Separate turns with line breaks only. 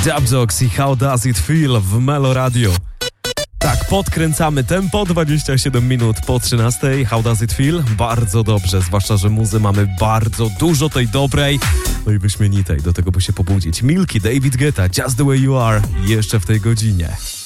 Jabjox i How Does It Feel w Melo Radio. Tak, podkręcamy tempo, 27 minut po 13. How Does It Feel? Bardzo dobrze, zwłaszcza, że muzy mamy bardzo dużo tej dobrej, no i wyśmienitej, do tego by się pobudzić. Milky, David Guetta, Just The Way You Are, jeszcze w tej godzinie.